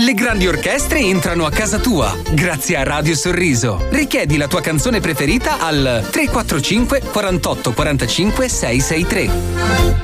Le grandi orchestre entrano a casa tua grazie a Radio Sorriso. Richiedi la tua canzone preferita al 345 48 45 663.